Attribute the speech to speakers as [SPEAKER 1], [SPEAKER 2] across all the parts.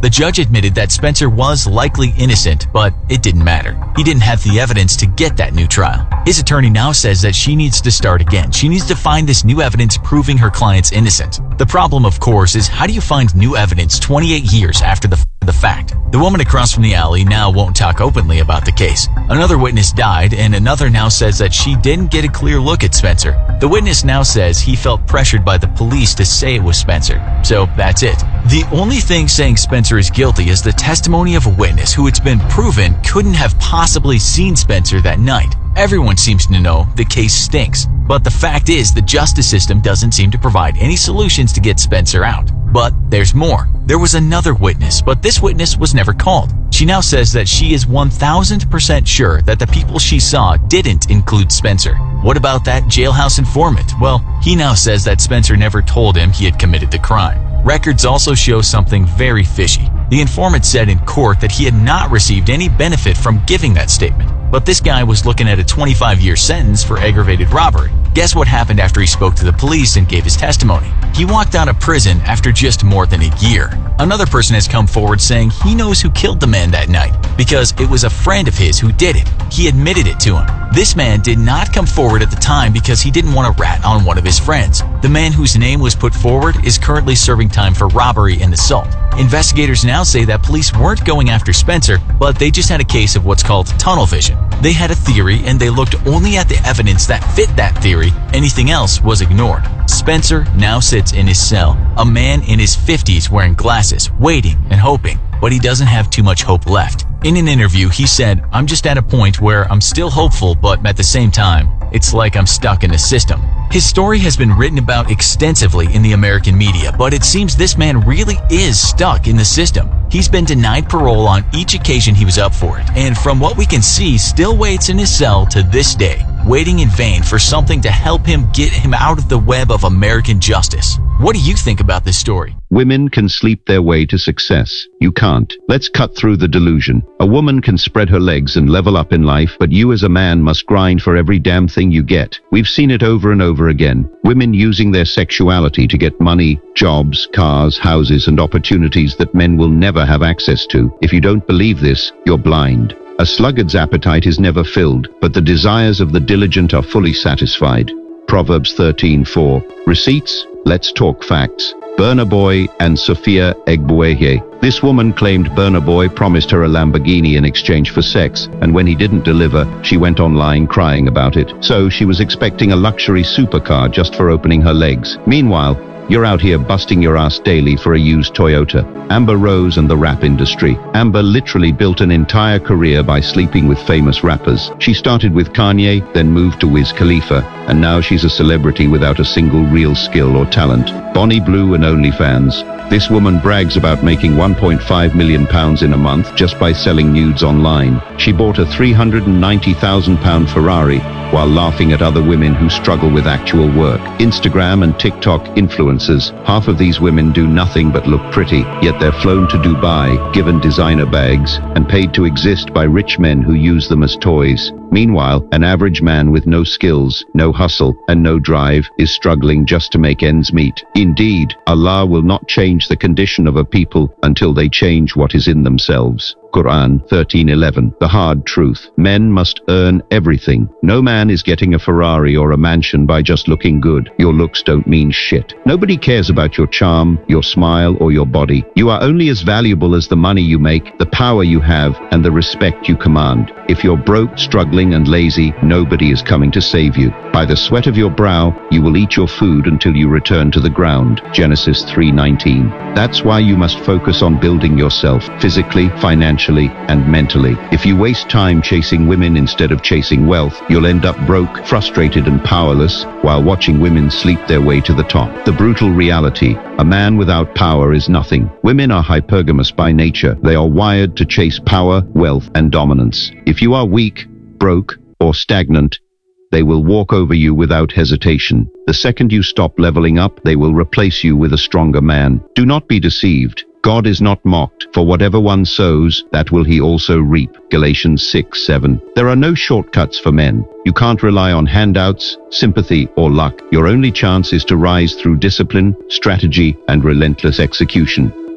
[SPEAKER 1] The judge admitted that Spencer was likely innocent, but it didn't matter. He didn't have the evidence to get that new trial. His attorney now says that she needs to start again. She needs to find this new evidence proving her client's innocent. The problem, of course, is how do you find new evidence 28 years after the fact? The woman across from the alley now won't talk openly about the case. Another witness died, and another now says that she didn't get a clear look at Spencer. The witness now says he felt pressured by the police to say it was Spencer. So that's it. The only thing saying Spencer is guilty is the testimony of a witness who it's been proven couldn't have possibly seen Spencer that night. Everyone seems to know the case stinks, but the fact is the justice system doesn't seem to provide any solutions to get Spencer out. But there's more. There was another witness, but this witness was never called. She now says that she is 1000% sure that the people she saw didn't include Spencer. What about that jailhouse informant? Well, he now says that Spencer never told him he had committed the crime. Records also show something very fishy. The informant said in court that he had not received any benefit from giving that statement. But this guy was looking at a 25-year sentence for aggravated robbery. Guess what happened after he spoke to the police and gave his testimony? He walked out of prison after just more than a year. Another person has come forward saying he knows who killed the man that night because it was a friend of his who did it. He admitted it to him. This man did not come forward at the time because he didn't want to rat on one of his friends. The man whose name was put forward is currently serving time for robbery and assault. Investigators now say that police weren't going after Spencer, but they just had a case of what's called tunnel vision. They had a theory and they looked only at the evidence that fit that theory. Anything else was ignored. Spencer now sits in his cell, a man in his 50s wearing glasses, waiting and hoping, but he doesn't have too much hope left. In an interview, he said, "I'm just at a point where I'm still hopeful, but at the same time, it's like I'm stuck in the system." His story has been written about extensively in the American media, but it seems this man really is stuck in the system. He's been denied parole on each occasion he was up for it, and from what we can see, still waits in his cell to this day, waiting in vain for something to help him get him out of the web of American justice. What do you think about this story?
[SPEAKER 2] Women can sleep their way to success. You can't. Let's cut through the delusion. A woman can spread her legs and level up in life, but you as a man must grind for every damn thing you get. We've seen it over and over again. Women using their sexuality to get money, jobs, cars, houses, and opportunities that men will never have access to. If you don't believe this, you're blind. A sluggard's appetite is never filled, but the desires of the diligent are fully satisfied. Proverbs 13:4. Receipts? Let's talk facts. Burna Boy and Sophia Egbuehe. This woman claimed Burna Boy promised her a Lamborghini in exchange for sex, and when he didn't deliver, she went online crying about it. So she was expecting a luxury supercar just for opening her legs. Meanwhile, you're out here busting your ass daily for a used Toyota. Amber Rose and the rap industry. Amber literally built an entire career by sleeping with famous rappers. She started with Kanye, then moved to Wiz Khalifa, and now she's a celebrity without a single real skill or talent. Bonnie Blue and OnlyFans. This woman brags about making £1.5 million in a month just by selling nudes online. She bought a £390,000 Ferrari while laughing at other women who struggle with actual work. Instagram and TikTok influencers. Half of these women do nothing but look pretty, yet they're flown to Dubai, given designer bags, and paid to exist by rich men who use them as toys. Meanwhile, an average man with no skills, no hustle, and no drive is struggling just to make ends meet. Indeed, Allah will not change the condition of a people until they change what is in themselves. Quran 13:11. The hard truth. Men must earn everything. No man is getting a Ferrari or a mansion by just looking good. Your looks don't mean shit. Nobody cares about your charm, your smile, or your body. You are only as valuable as the money you make, the power you have, and the respect you command. If you're broke, struggling, and lazy, nobody is coming to save you. By the sweat of your brow, you will eat your food until you return to the ground. Genesis 3:19. That's why you must focus on building yourself, physically, financially, and mentally. If you waste time chasing women instead of chasing wealth, you'll end up broke, frustrated, and powerless while watching women sleep their way to the top. The brutal reality: a man without power is nothing. Women are hypergamous by nature. They are wired to chase power, wealth, and dominance. If you are weak, broke, or stagnant, they will walk over you without hesitation. The second you stop leveling up, they will replace you with a stronger man. Do not be deceived. God is not mocked, for whatever one sows, that will he also reap. Galatians 6:7. There are no shortcuts for men. You can't rely on handouts, sympathy, or luck. Your only chance is to rise through discipline, strategy, and relentless execution.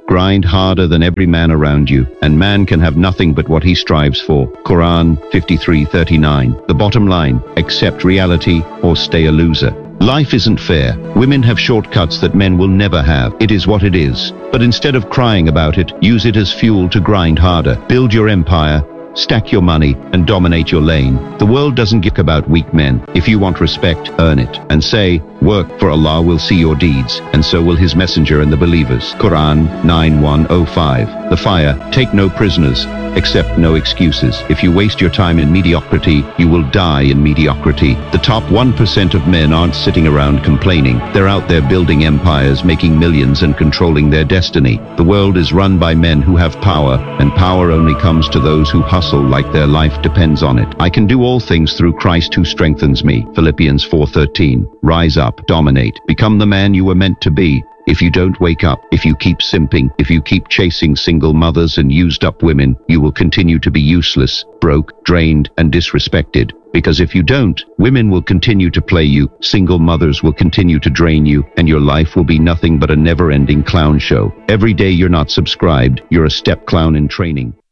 [SPEAKER 2] Grind harder than every man around you, and man can have nothing but what he strives for. Quran 53:39. The bottom line, accept reality or stay a loser. Life isn't fair. Women have shortcuts that men will never have. It is what it is. But instead of crying about it, use it as fuel to grind harder. Build your empire, stack your money, and dominate your lane. The world doesn't give about weak men. If you want respect, earn it. And say, work, for Allah will see your deeds, and so will His messenger and the believers. Quran 9:105. The fire, take no prisoners, accept no excuses. If you waste your time in mediocrity, you will die in mediocrity. The top 1% of men aren't sitting around complaining. They're out there building empires, making millions, and controlling their destiny. The world is run by men who have power, and power only comes to those who hustle like their life depends on it. I can do all things through Christ who strengthens me. Philippians 4:13. Rise up, dominate, become the man you were meant to be. If you don't wake up, if you keep simping, if you keep chasing single mothers and used-up women, you will continue to be useless, broke, drained, and disrespected. Because if you don't, women will continue to play you, single mothers will continue to drain you, and your life will be nothing but a never-ending clown show. Every day you're not subscribed, you're a step clown in training.